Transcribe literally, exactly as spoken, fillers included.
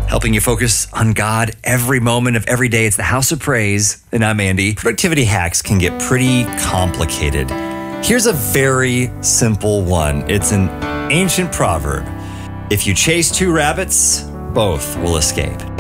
helping you focus on God every moment of every day. It's the House of Praise, and I'm Andy. Productivity hacks can get pretty complicated. Here's a very simple one. It's an ancient proverb. If you chase two rabbits, both will escape.